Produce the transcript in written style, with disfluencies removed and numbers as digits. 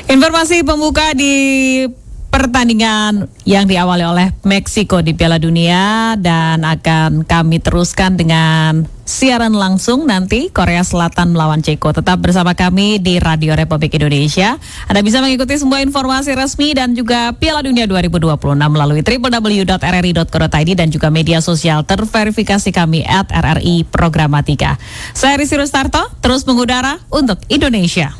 Informasi pembuka di pertandingan yang diawali oleh Meksiko di Piala Dunia dan akan kami teruskan dengan siaran langsung nanti Korea Selatan melawan Ceko. Tetap bersama kami di Radio Republik Indonesia. Anda bisa mengikuti semua informasi resmi dan juga Piala Dunia 2026 melalui www.rri.co.id dan juga media sosial terverifikasi kami @RRI Programatika. Saya Rizky Rustarto, terus mengudara untuk Indonesia.